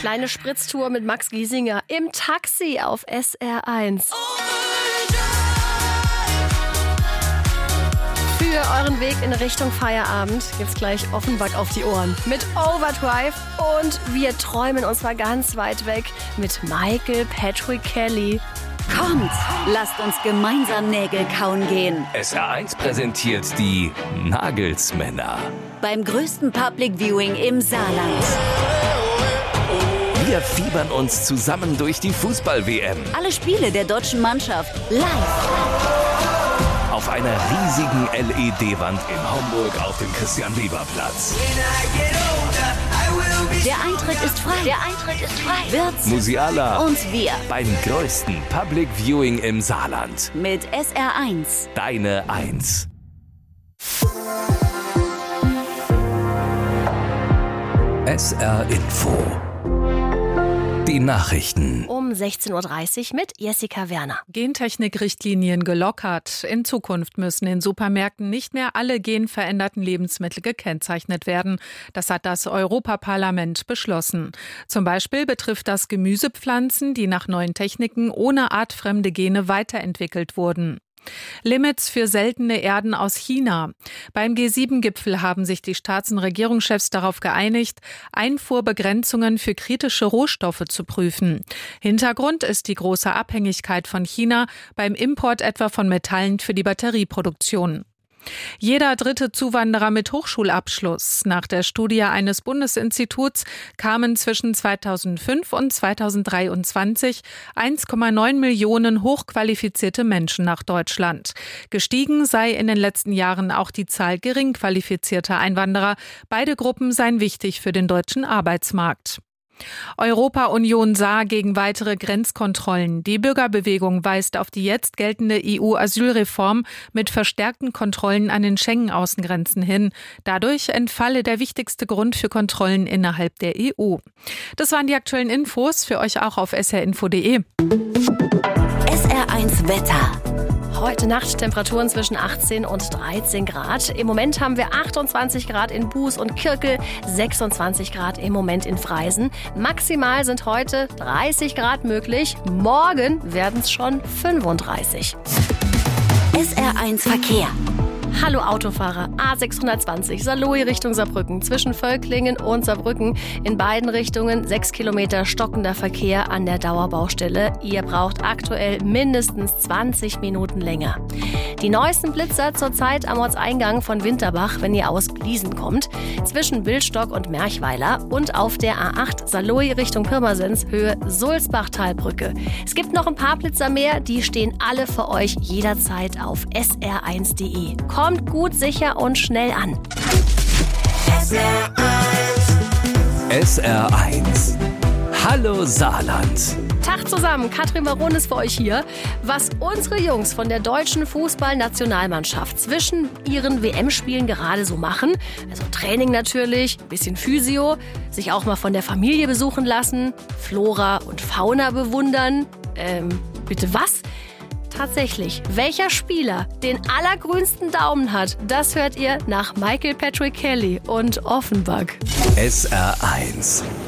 Kleine Spritztour mit Max Giesinger im Taxi auf SR1. Für euren Weg in Richtung Feierabend gibt's gleich Offenbach auf die Ohren mit Overdrive und wir träumen uns mal ganz weit weg mit Michael Patrick Kelly. Kommt, lasst uns gemeinsam Nägel kauen gehen. SR1 präsentiert die Nagelsmänner. Beim größten Public Viewing im Saarland. Wir fiebern uns zusammen durch die Fußball-WM. Alle Spiele der deutschen Mannschaft live. Auf einer riesigen LED-Wand in Homburg auf dem Christian-Weber-Platz. Der Eintritt ist frei. Wirtz, Musiala und wir. Beim größten Public Viewing im Saarland. Mit SR1. Deine 1. SR Info. Die Nachrichten. Um 16.30 Uhr mit Jessica Werner. Gentechnik-Richtlinien gelockert. In Zukunft müssen in Supermärkten nicht mehr alle genveränderten Lebensmittel gekennzeichnet werden. Das hat das Europaparlament beschlossen. Zum Beispiel betrifft das Gemüsepflanzen, die nach neuen Techniken ohne artfremde Gene weiterentwickelt wurden. Limits für seltene Erden aus China. Beim G7-Gipfel haben sich die Staats- und Regierungschefs darauf geeinigt, Einfuhrbegrenzungen für kritische Rohstoffe zu prüfen. Hintergrund ist die große Abhängigkeit von China beim Import etwa von Metallen für die Batterieproduktion. Jeder dritte Zuwanderer mit Hochschulabschluss. Nach der Studie eines Bundesinstituts kamen zwischen 2005 und 2023 1,9 Millionen hochqualifizierte Menschen nach Deutschland. Gestiegen sei in den letzten Jahren auch die Zahl gering qualifizierter Einwanderer. Beide Gruppen seien wichtig für den deutschen Arbeitsmarkt. Europa-Union Saar gegen weitere Grenzkontrollen. Die Bürgerbewegung weist auf die jetzt geltende EU-Asylreform mit verstärkten Kontrollen an den Schengen-Außengrenzen hin. Dadurch entfalle der wichtigste Grund für Kontrollen innerhalb der EU. Das waren die aktuellen Infos, für euch auch auf srinfo.de. SR1 Wetter. Heute Nacht Temperaturen zwischen 18 und 13 Grad. Im Moment haben wir 28 Grad in Buß und Kirkel, 26 Grad im Moment in Freisen. Maximal sind heute 30 Grad möglich. Morgen werden es schon 35. SR1 Verkehr. Hallo Autofahrer, A620 Saarlouis Richtung Saarbrücken, zwischen Völklingen und Saarbrücken in beiden Richtungen 6 Kilometer stockender Verkehr an der Dauerbaustelle. Ihr braucht aktuell mindestens 20 Minuten länger. Die neuesten Blitzer zurzeit am Ortseingang von Winterbach, wenn ihr aus Gliesen kommt, zwischen Wildstock und Merchweiler und auf der A8 Saarlouis Richtung Pirmasens Höhe Sulzbachtalbrücke. Es gibt noch ein paar Blitzer mehr, die stehen alle für euch jederzeit auf sr1.de. Kommt gut, sicher und schnell an. SR1. Hallo Saarland. Tag zusammen, Katrin Baron ist für euch hier. Was unsere Jungs von der deutschen Fußballnationalmannschaft zwischen ihren WM-Spielen gerade so machen, also Training natürlich, ein bisschen Physio, sich auch mal von der Familie besuchen lassen, Flora und Fauna bewundern. Bitte was? Tatsächlich, welcher Spieler den allergrünsten Daumen hat, das hört ihr nach Michael Patrick Kelly und Offenbach. SR1.